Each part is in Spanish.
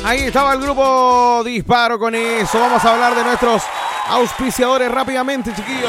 Ahí estaba el grupo Disparo con eso. Vamos a hablar de nuestros auspiciadores rápidamente, chiquillos.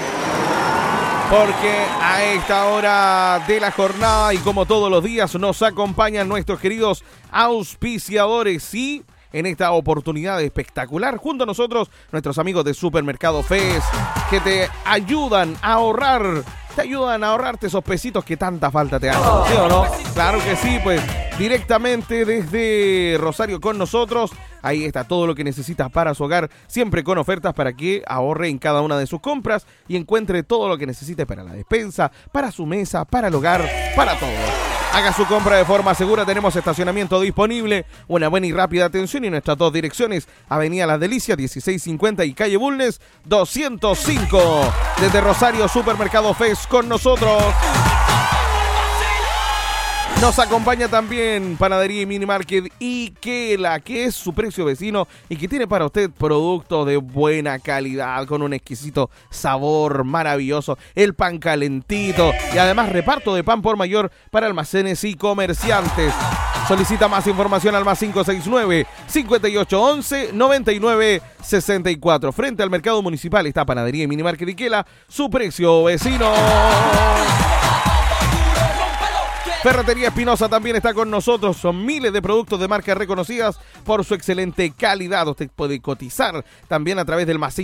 Porque a esta hora de la jornada y como todos los días nos acompañan nuestros queridos auspiciadores y en esta oportunidad espectacular junto a nosotros nuestros amigos de Supermercado Fes que te ayudan a ahorrar. Te ayudan a ahorrarte esos pesitos que tanta falta te hacen, ¿sí o no? Claro que sí, pues directamente desde Rosario con nosotros. Ahí está todo lo que necesitas para su hogar, siempre con ofertas para que ahorre en cada una de sus compras y encuentre todo lo que necesite para la despensa, para su mesa, para el hogar, para todo. Haga su compra de forma segura, tenemos estacionamiento disponible, una buena y rápida atención y nuestras dos direcciones, Avenida Las Delicias 1650 y Calle Bulnes 205. Desde Rosario, Supermercado Fes con nosotros. Nos acompaña también Panadería y Minimarket Ikela, que es su precio vecino y que tiene para usted productos de buena calidad con un exquisito sabor maravilloso, el pan calentito y además reparto de pan por mayor para almacenes y comerciantes. Solicita más información al más 569-5811-9964. Frente al Mercado Municipal está Panadería y Minimarket Ikela, su precio vecino. Ferretería Espinosa también está con nosotros. Son miles de productos de marcas reconocidas por su excelente calidad. Usted puede cotizar también a través del más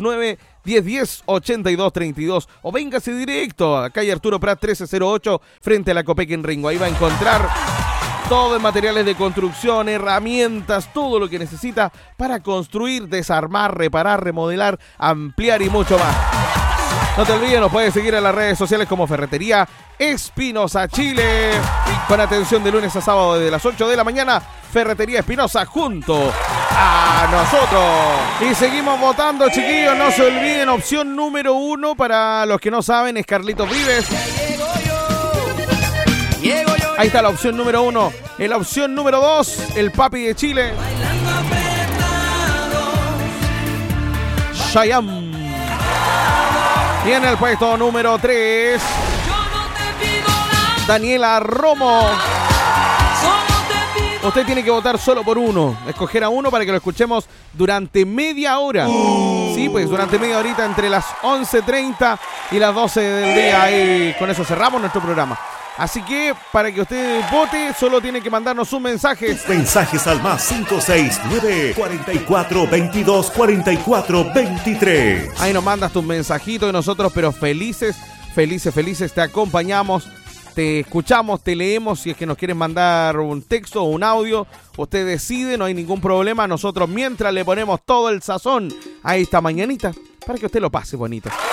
569-1010-8232 o véngase directo a calle Arturo Prat 1308 frente a la Copec en Ringo. Ahí va a encontrar todo en materiales de construcción, herramientas, todo lo que necesita para construir, desarmar, reparar, remodelar, ampliar y mucho más. No te olvides, nos puedes seguir en las redes sociales como Ferretería Espinosa Chile. Con atención de lunes a sábado desde las 8 de la mañana, Ferretería Espinosa junto a nosotros. Y seguimos votando, chiquillos. No se olviden, opción número 1 para los que no saben es Carlitos Vives. Ahí está la opción número 1. En la opción número 2, el Papi de Chile. Chayanne. Y en el puesto número 3, Daniela Romo. Usted tiene que votar solo por uno. Escoger a uno para que lo escuchemos durante media hora. Sí, pues durante media horita entre las 11:30 y las 12 del día. Y con eso cerramos nuestro programa. Así que para que usted vote, solo tiene que mandarnos un mensaje. Mensajes al más 569-4422-4423. Ahí nos mandas tus mensajitos y nosotros, pero felices, te acompañamos, te escuchamos, te leemos. Si es que nos quieren mandar un texto o un audio, usted decide, no hay ningún problema. Nosotros mientras le ponemos todo el sazón a esta mañanita para que usted lo pase bonito.